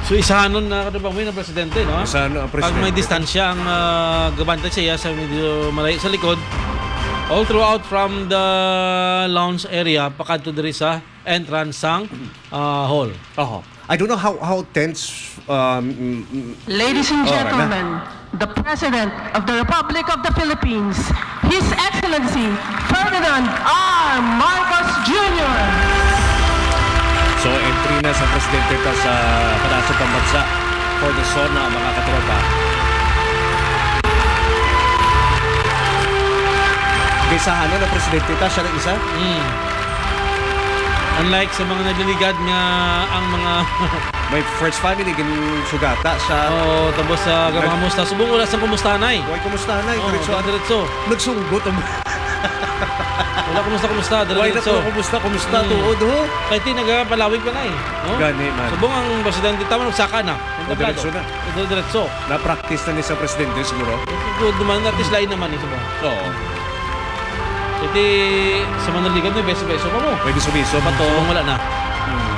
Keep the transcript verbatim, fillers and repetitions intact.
So isahanon na kada bang may na presidente, no? Isahanon ang Pag presidente. may distansya ang uh, gabantay siya sa medyo malayo sa likod, all throughout from the lounge area pakadto diri sa entrance sang uh, hall. Oh, I don't know how how tense um Ladies and Oh, gentlemen, the President of the Republic of the Philippines, His Excellency Ferdinand R. Marcos Junior So entry na sa presidente ta sa kanasang pambansa for the SONA, mga katropa. Kaysahan na presidente ta siya ng isa. Mm. Unlike sa mga nagligad nga ang mga May first family gin sugata sa oh, tapos sa uh, mga musta subong wala sa kumustanay. Why kumusta na? Oh, Diretso diretso. nagsunggot ang Wala kumusta kumusta Why na diretso. kumusta kumusta Mm. tuod ho? Kay ti nagapalawig pa na eh. No? Gani man. Subong ang presidente tama nagsaka na. O, diretso na. Ito diretso. Na practice na ni sa presidente siguro. Good duman natin lain naman ito ba. Oo. Iti sa manaligan may beso-beso pa mo. May biso-biso Bato wala na. Hmm.